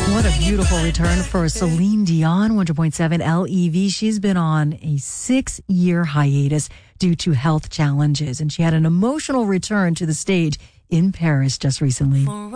What a beautiful return for Celine Dion, 100.7 LEV. She's been on a 6-year hiatus due to health challenges, and she had an emotional return to the stage in Paris just recently.